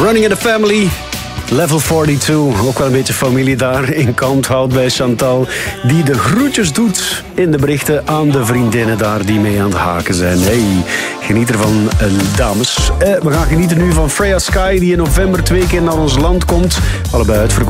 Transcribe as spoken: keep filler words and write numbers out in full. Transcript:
Running in the Family. Level tweeënveertig, ook wel een beetje familie daar in Kalmthout bij Chantal, die de groetjes doet in de berichten aan de vriendinnen daar die mee aan het haken zijn. Hey, geniet ervan, uh, dames. Uh, we gaan genieten nu van Freya Sky, die in november twee keer naar ons land komt. Allebei uitverkocht.